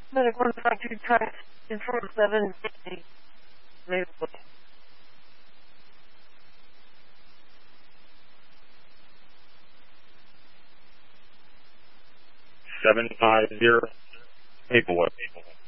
Medic 152 type inform 750. Available. 750 Maplewood.